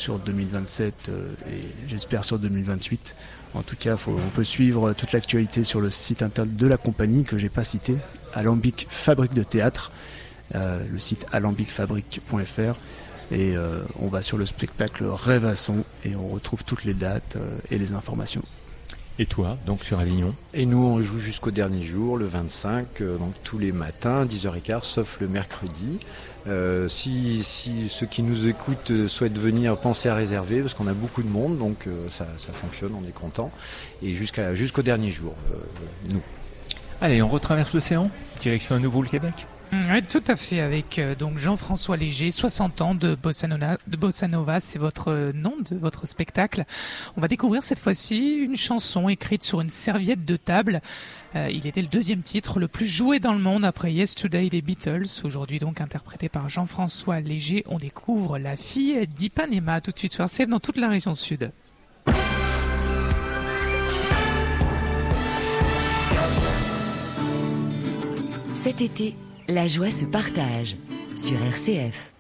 sur 2027 et j'espère sur 2028. En tout cas, on peut suivre toute l'actualité sur le site internet de la compagnie que j'ai pas cité, Alambic Fabrique de Théâtre, le site alambicfabrique.fr. Et on va sur le spectacle Rêvasson et on retrouve toutes les dates et les informations. Et toi, donc sur Avignon? Et nous, on joue jusqu'au dernier jour, le 25, donc tous les matins, 10h15, sauf le mercredi. Si ceux qui nous écoutent souhaitent venir, pensez à réserver, parce qu'on a beaucoup de monde, donc ça fonctionne, on est content. Et jusqu'au dernier jour, nous. Allez, on retraverse l'océan, direction à nouveau le Québec. Oui, tout à fait, avec donc Jean-François Léger, 60 ans de Bossa Nova, c'est votre nom de votre spectacle. On va découvrir cette fois-ci une chanson écrite sur une serviette de table. Il était le deuxième titre le plus joué dans le monde après Yesterday des Beatles. Aujourd'hui donc interprété par Jean-François Léger, on découvre La fille d'Ipanema tout de suite sur RCF dans toute la région sud. Cet été, la joie se partage sur RCF.